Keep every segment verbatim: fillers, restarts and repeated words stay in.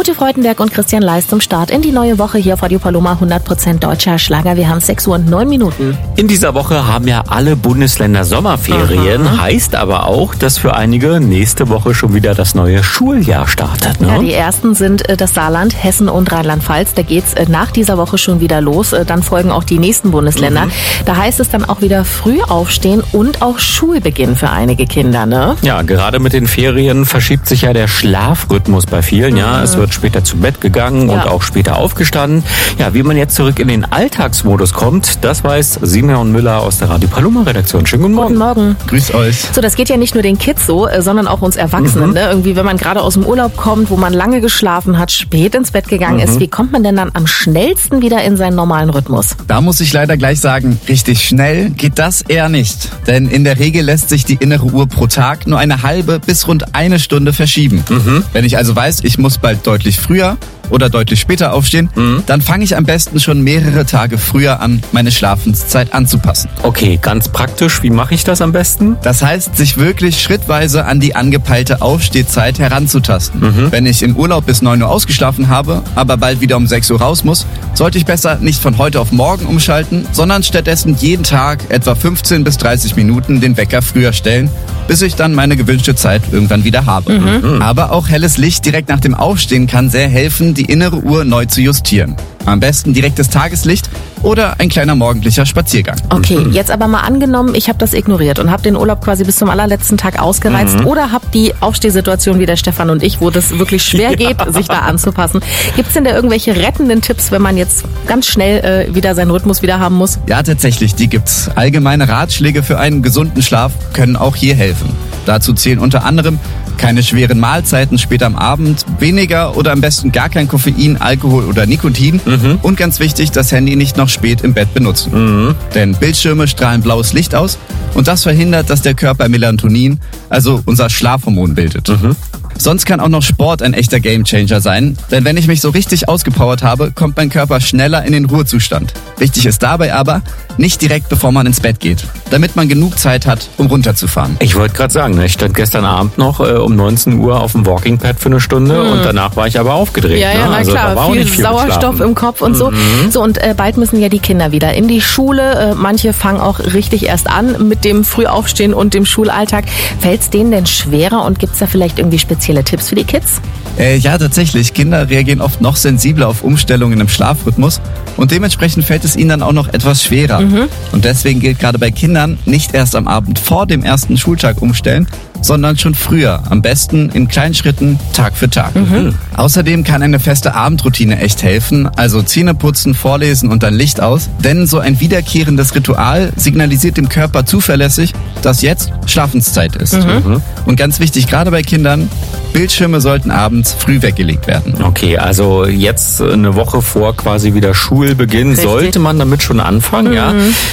Ute Freudenberg und Christian Leist zum Start in die neue Woche hier auf Radio Paloma, hundert Prozent deutscher Schlager. Wir haben sechs Uhr und neun Minuten. In dieser Woche haben ja alle Bundesländer Sommerferien. Aha. Heißt aber auch, dass für einige nächste Woche schon wieder das neue Schuljahr startet. Ne? Ja, die ersten sind das Saarland, Hessen und Rheinland-Pfalz. Da geht's nach dieser Woche schon wieder los. Dann folgen auch die nächsten Bundesländer. Mhm. Da heißt es dann auch wieder früh aufstehen und auch Schulbeginn für einige Kinder. Ne? Ja, gerade mit den Ferien verschiebt sich ja der Schlafrhythmus bei vielen. Mhm. Ja, es wird später zu Bett gegangen ja. und auch später aufgestanden. Ja, wie man jetzt zurück in den Alltagsmodus kommt, das weiß Simeon Müller aus der Radio Paloma Redaktion. Schönen guten Morgen. Guten Morgen. Grüß euch. So, das geht ja nicht nur den Kids so, sondern auch uns Erwachsenen. Mhm. Ne? Irgendwie, wenn man gerade aus dem Urlaub kommt, wo man lange geschlafen hat, spät ins Bett gegangen mhm. ist, wie kommt man denn dann am schnellsten wieder in seinen normalen Rhythmus? Da muss ich leider gleich sagen, richtig schnell geht das eher nicht. Denn in der Regel lässt sich die innere Uhr pro Tag nur eine halbe bis rund eine Stunde verschieben. Mhm. Wenn ich also weiß, ich muss bald deutlich früher oder deutlich später aufstehen, mhm. dann fange ich am besten schon mehrere Tage früher an, meine Schlafenszeit anzupassen. Okay, ganz praktisch. Wie mache ich das am besten? Das heißt, sich wirklich schrittweise an die angepeilte Aufstehzeit heranzutasten. Mhm. Wenn ich im Urlaub bis neun Uhr ausgeschlafen habe, aber bald wieder um sechs Uhr raus muss, sollte ich besser nicht von heute auf morgen umschalten, sondern stattdessen jeden Tag etwa fünfzehn bis dreißig Minuten den Wecker früher stellen, bis ich dann meine gewünschte Zeit irgendwann wieder habe. Mhm. Aber auch helles Licht direkt nach dem Aufstehen kann sehr helfen, die innere Uhr neu zu justieren. Am besten direktes Tageslicht oder ein kleiner morgendlicher Spaziergang. Okay, mhm. jetzt aber mal angenommen, ich habe das ignoriert und habe den Urlaub quasi bis zum allerletzten Tag ausgereizt mhm. oder habe die Aufstehsituation wie der Stefan und ich, wo das wirklich schwer ja. geht, sich da anzupassen. Gibt es denn da irgendwelche rettenden Tipps, wenn man jetzt ganz schnell äh, wieder seinen Rhythmus wieder haben muss? Ja, tatsächlich, die gibt's. Allgemeine Ratschläge für einen gesunden Schlaf können auch hier helfen. Dazu zählen unter anderem keine schweren Mahlzeiten später am Abend, weniger oder am besten gar kein Koffein, Alkohol oder Nikotin mhm. und ganz wichtig, das Handy nicht noch spät im Bett benutzen. Mhm. Denn Bildschirme strahlen blaues Licht aus und das verhindert, dass der Körper Melatonin, also unser Schlafhormon, bildet. Mhm. Sonst kann auch noch Sport ein echter Gamechanger sein, denn wenn ich mich so richtig ausgepowert habe, kommt mein Körper schneller in den Ruhezustand. Wichtig ist dabei aber, nicht direkt bevor man ins Bett geht, damit man genug Zeit hat, um runterzufahren. Ich wollte gerade sagen, ich stand gestern Abend noch äh, um neunzehn Uhr auf dem Walking Pad für eine Stunde mhm. und danach war ich aber aufgedreht. Ja, ja, ne? na also, klar, viel, viel Sauerstoff im Kopf und so. Mhm. So, und äh, bald müssen ja die Kinder wieder in die Schule. Äh, manche fangen auch richtig erst an mit dem Frühaufstehen und dem Schulalltag. Fällt es denen denn schwerer und gibt es da vielleicht irgendwie spezielle Tipps für die Kids? Äh, ja, tatsächlich. Kinder reagieren oft noch sensibler auf Umstellungen im Schlafrhythmus und dementsprechend fällt es ihnen dann auch noch etwas schwerer. Mhm. Und deswegen gilt gerade bei Kindern nicht erst am Abend vor dem ersten Schultag umstellen, sondern schon früher, am besten in kleinen Schritten, Tag für Tag. Mhm. Außerdem kann eine feste Abendroutine echt helfen, also Zähne putzen, vorlesen und dann Licht aus, denn so ein wiederkehrendes Ritual signalisiert dem Körper zuverlässig, dass jetzt Schlafenszeit ist. Mhm. Und ganz wichtig, gerade bei Kindern, Bildschirme sollten abends früh weggelegt werden. Okay, also jetzt eine Woche vor quasi wieder Schulbeginn Richtig. sollte man damit schon anfangen, mhm. ja?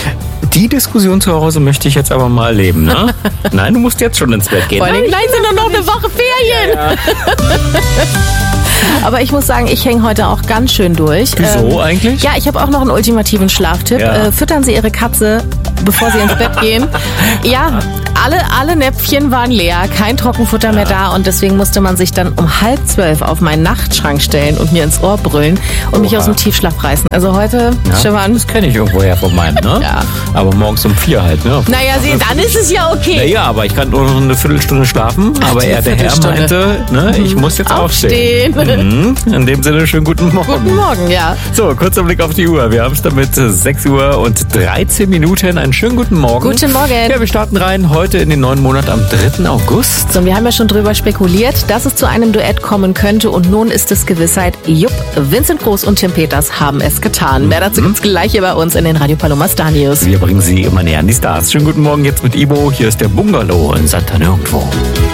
Die Diskussion zu Hause möchte ich jetzt aber mal erleben, ne? Nein, du musst jetzt schon ins Bett gehen. Vor allem, nein, sind nur noch eine Woche Ferien. Ja, ja. Aber ich muss sagen, ich hänge heute auch ganz schön durch. Wieso ähm, eigentlich? Ja, ich habe auch noch einen ultimativen Schlaftipp. Ja. Äh, füttern Sie Ihre Katze, bevor Sie ins Bett gehen. Ja, alle, alle Näpfchen waren leer, kein Trockenfutter ja. mehr da und deswegen musste man sich dann um halb zwölf auf meinen Nachtschrank stellen und mir ins Ohr brüllen und Oha. mich aus dem Tiefschlaf reißen. Also heute, ja, Stefan. Das kenne ich irgendwoher von meinem, ne? Ja. Aber morgens um vier halt, ne? Naja, Sie, dann ist es ja okay. Naja, aber ich kann nur noch eine Viertelstunde schlafen. Ach, aber er, der Herr meinte, ne, ich muss jetzt aufstehen. aufstehen. Mhm. In dem Sinne, schönen guten Morgen. Guten Morgen, ja. So, kurzer Blick auf die Uhr. Wir haben es damit sechs Uhr und dreizehn Minuten. Einen schönen guten Morgen. Guten Morgen. Ja, wir starten rein heute in den neuen Monat am dritten August. So, wir haben ja schon drüber spekuliert, dass es zu einem Duett kommen könnte und nun ist es Gewissheit. Jupp, Vincent Groß und Tim Peters haben es getan. Mehr dazu gibt's gleich hier bei uns in den Radio Paloma Star News. Wir bringen Sie immer näher an die Stars. Schönen guten Morgen jetzt mit Ibo. Hier ist der Bungalow in Santa Nirgendwo.